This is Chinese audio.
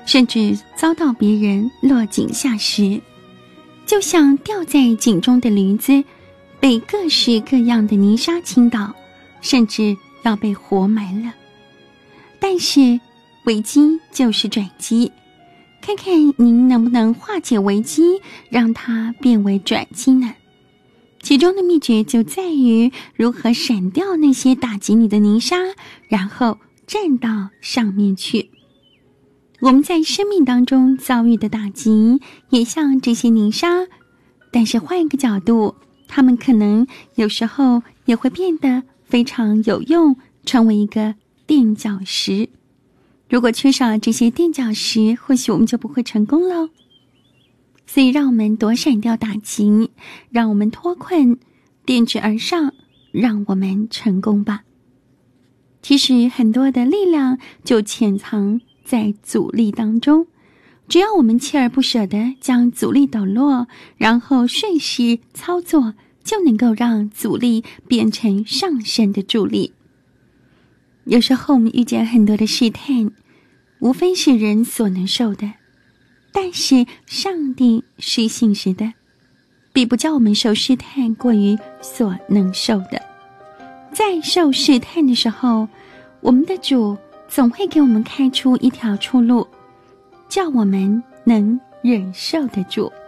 甚至遭到别人落井下石，就像掉在井中的驴子，被各式各样的泥沙倾倒，甚至要被活埋了。但是危机就是转机，看看您能不能化解危机，让它变为转机呢？其中的秘诀就在于如何闪掉那些打击你的泥沙，然后站到上面去。我们在生命当中遭遇的打击也像这些泥沙，但是换一个角度，它们可能有时候也会变得非常有用，成为一个垫脚石。如果缺少这些垫脚石，或许我们就不会成功咯。所以让我们躲闪掉打击，让我们脱困，垫直而上，让我们成功吧。其实很多的力量就潜藏在阻力当中，只要我们锲而不舍地将阻力抖落，然后顺势操作，就能够让阻力变成上升的助力。有时候我们遇见很多的试探，无非是人所能受的，但是上帝是信实的，必不叫我们受试探过于所能受的。在受试探的时候，我们的主总会给我们开出一条出路，叫我们能忍受得住。